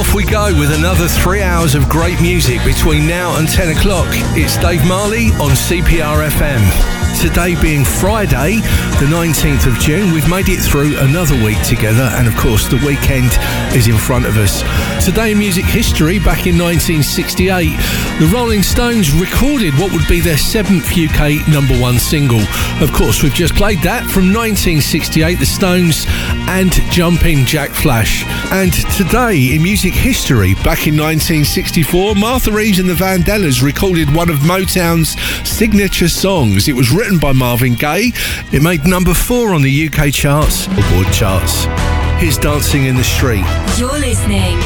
Off we go with another 3 hours of great music between now and 10 o'clock. It's Dave Marley on CPR FM. Today being Friday, the 19th of June, we've made it through another week together, and of course the weekend is in front of us. Today in music history, back in 1968, the Rolling Stones recorded what would be their 7th UK #1 single. Of course, we've just played that from 1968, the Stones and Jumping Jack Flash. And today in music history, back in 1964, Martha Reeves and the Vandellas recorded one of Motown's signature songs. It was written by Marvin Gaye. It made #4 on the UK charts, Billboard charts. Here's Dancing in the Street. You're listening